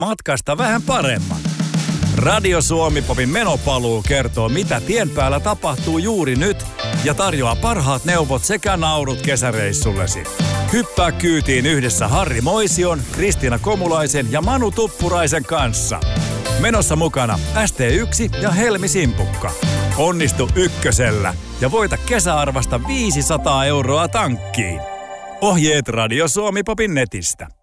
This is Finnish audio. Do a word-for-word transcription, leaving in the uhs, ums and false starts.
matkasta vähän paremman. Radio Suomi Popin menopaluu kertoo, mitä tien päällä tapahtuu juuri nyt ja tarjoaa parhaat neuvot sekä naurut kesäreissullesi. Hyppää kyytiin yhdessä Harri Moision, Kristiina Komulaisen ja Manu Tuppuraisen kanssa. Menossa mukana S T yksi ja Helmi Simpukka. Onnistu ykkösellä ja voita kesäarvasta viisisataa euroa tankkiin. Ohjeet Radio Suomi Popin netistä.